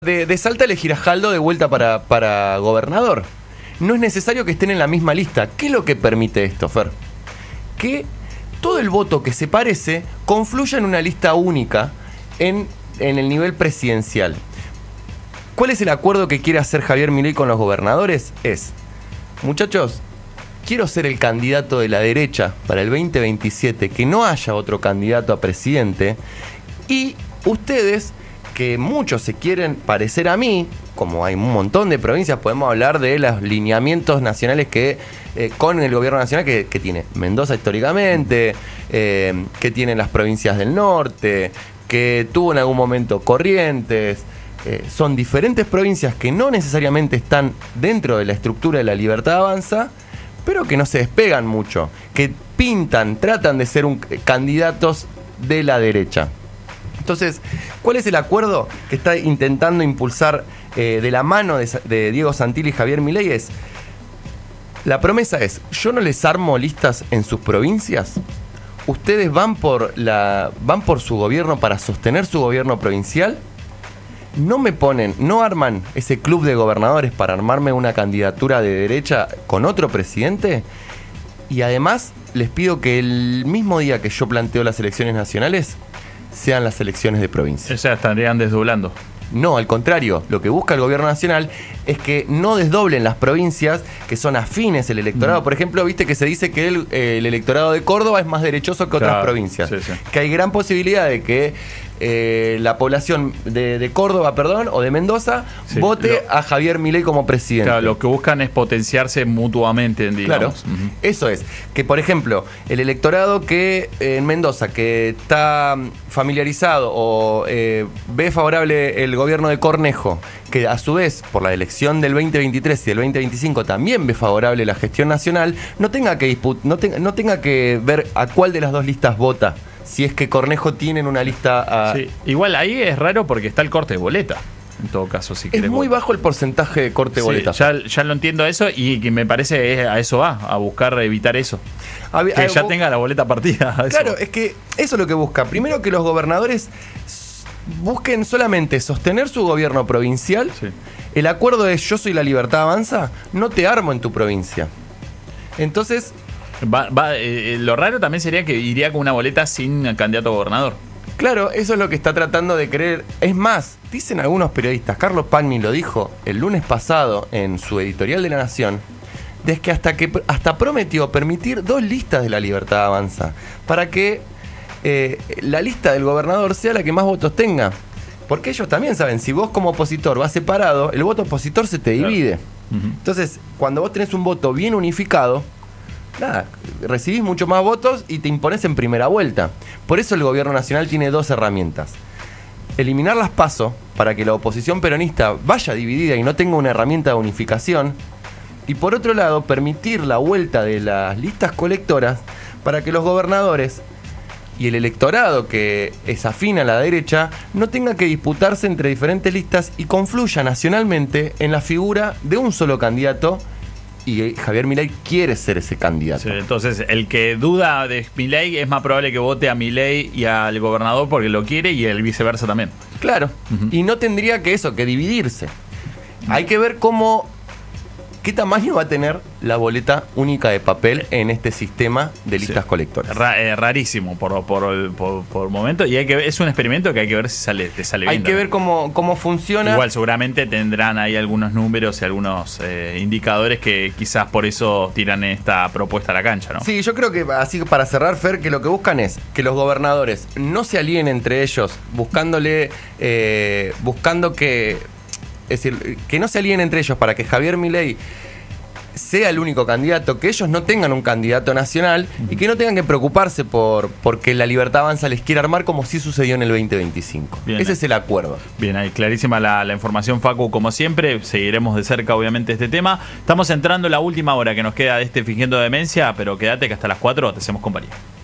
De Salta elegir a Jaldo de vuelta para gobernador. No es necesario que estén en la misma lista. ¿Qué es lo que permite esto, Fer? Que todo el voto que se parece confluya en una lista única en el nivel presidencial. ¿Cuál es el acuerdo que quiere hacer Javier Milei con los gobernadores? Muchachos, quiero ser el candidato de la derecha para el 2027, que no haya otro candidato a presidente, y ustedes, que muchos se quieren parecer a mí, como hay un montón de provincias, podemos hablar de los lineamientos nacionales que con el gobierno nacional que tiene Mendoza históricamente, que tienen las provincias del norte, que tuvo en algún momento Corrientes. Son diferentes provincias que no necesariamente están dentro de la estructura de La Libertad Avanza, pero que no se despegan mucho, que tratan de ser candidatos de la derecha. Entonces, ¿cuál es el acuerdo que está intentando impulsar de la mano de Diego Santilli y Javier Milei? La promesa es: yo no les armo listas en sus provincias, ustedes van por su gobierno para sostener su gobierno provincial, no arman ese club de gobernadores para armarme una candidatura de derecha con otro presidente, y además les pido que el mismo día que yo planteo las elecciones nacionales sean las elecciones de provincia. O sea, estarían desdoblando. No, al contrario, lo que busca el gobierno nacional es que no desdoblen las provincias que son afines el electorado. Por ejemplo, viste que se dice que el electorado de Córdoba es más derechoso que otras provincias. Sí, sí. Que hay gran posibilidad de que la población de Córdoba, o de Mendoza, vote a Javier Milei como presidente. Claro, lo que buscan es potenciarse mutuamente, digamos. Claro, eso es. Que, por ejemplo, el electorado que en Mendoza, que está familiarizado o ve favorable el gobierno de Cornejo, que a su vez, por la elección del 2023 y del 2025 también ve favorable la gestión nacional, no tenga que ver a cuál de las dos listas vota, si es que Cornejo tiene una lista. Sí. Igual ahí es raro porque está el corte de boleta. En todo caso, si es muy bajo el porcentaje de corte de boleta. Ya lo entiendo eso, y que me parece a eso va, a buscar evitar eso. Que ya tenga la boleta partida. Claro, es que eso es lo que busca. Primero, que los gobernadores busquen solamente sostener su gobierno provincial. Sí. El acuerdo es: yo soy La Libertad Avanza, no te armo en tu provincia. Entonces lo raro también sería que iría con una boleta sin candidato a gobernador. Claro, eso es lo que está tratando de creer. Es más, dicen algunos periodistas, Carlos Pagni lo dijo el lunes pasado en su editorial de La Nación, de que hasta prometió permitir 2 listas de La Libertad Avanza, para que la lista del gobernador sea la que más votos tenga. Porque ellos también saben, si vos como opositor vas separado, el voto opositor se te divide. Claro. Entonces, cuando vos tenés un voto bien unificado, recibís mucho más votos y te imponés en primera vuelta. Por eso el gobierno nacional tiene 2 herramientas: eliminar las PASO para que la oposición peronista vaya dividida y no tenga una herramienta de unificación, y por otro lado permitir la vuelta de las listas colectoras para que los gobernadores y el electorado que es afín a la derecha no tenga que disputarse entre diferentes listas y confluya nacionalmente en la figura de un solo candidato. Y Javier Milei quiere ser ese candidato. Sí, entonces, el que duda de Milei es más probable que vote a Milei y al gobernador porque lo quiere, y el viceversa también. Claro. Y no tendría que dividirse. Hay que ver qué tamaño va a tener la boleta única de papel en este sistema de listas colectoras. Rarísimo por momento, y es un experimento que hay que ver si te sale bien. Hay que ver cómo funciona. Igual seguramente tendrán ahí algunos números y algunos indicadores que quizás por eso tiran esta propuesta a la cancha, ¿no? Sí, yo creo que, así para cerrar, Fer, que lo que buscan es que los gobernadores no se alíen entre ellos, buscando que... Es decir, que no se alíen entre ellos para que Javier Milei sea el único candidato, que ellos no tengan un candidato nacional y que no tengan que preocuparse porque La Libertad Avanza les quiere armar, como sí sucedió en el 2025. Bien, ese es el acuerdo. Bien, ahí clarísima la información, Facu, como siempre. Seguiremos de cerca, obviamente, este tema. Estamos entrando en la última hora que nos queda de Fingiendo Demencia, pero quédate que hasta las 4 te hacemos compañía.